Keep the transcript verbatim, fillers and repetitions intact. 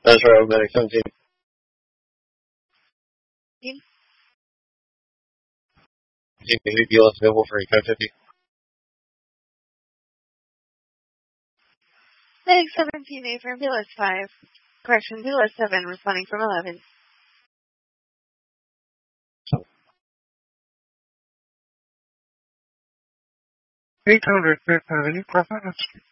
That's right, medic seventeen. B L S available for eight five fifty. Medic seventeen, A from B L S five. Correction, B L S seven, responding from eleven. eight hundred Fifth Avenue, Cross Island Street.